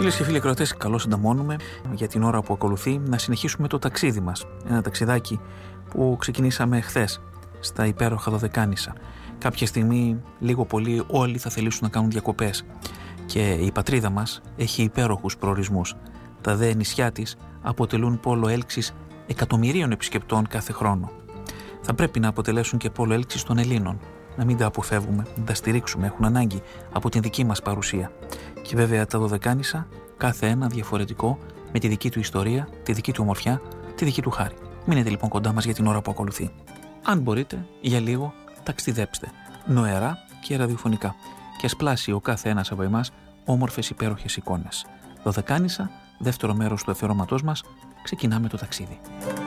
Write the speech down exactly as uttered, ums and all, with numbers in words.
Φίλες και φίλοι ακροατές, καλώς ανταμώνουμε για την ώρα που ακολουθεί να συνεχίσουμε το ταξίδι μας. Ένα ταξιδάκι που ξεκινήσαμε χθες στα υπέροχα Δωδεκάνησα. Κάποια στιγμή, λίγο πολύ, όλοι θα θελήσουν να κάνουν διακοπές. Και η πατρίδα μας έχει υπέροχους προορισμούς. Τα δε νησιά της αποτελούν πόλο έλξης εκατομμυρίων επισκεπτών κάθε χρόνο. Θα πρέπει να αποτελέσουν και πόλο έλξης των Ελλήνων. Να μην τα αποφεύγουμε, να τα στηρίξουμε, έχουν ανάγκη από την δική μας παρουσία. Και βέβαια τα Δωδεκάνησα, κάθε ένα διαφορετικό, με τη δική του ιστορία, τη δική του ομορφιά, τη δική του χάρη. Μείνετε λοιπόν κοντά μας για την ώρα που ακολουθεί. Αν μπορείτε, για λίγο ταξιδέψτε, νοερά και ραδιοφωνικά, και ας πλάσει ο κάθε ένας από εμάς όμορφες υπέροχες εικόνες. Δωδεκάνησα, δεύτερο μέρος του αφιερώματός μας, ξεκινάμε το ταξίδι.